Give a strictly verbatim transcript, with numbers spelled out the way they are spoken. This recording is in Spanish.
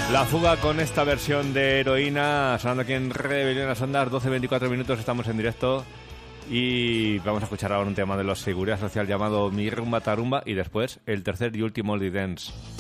La Fuga con esta versión de Heroína, sonando aquí en Rebelión en las Ondas, doce veinticuatro minutos, estamos en directo y vamos a escuchar ahora un tema de los Seguridad Social llamado Mi Rumba Tarumba y después el tercer y último Oldie Dance.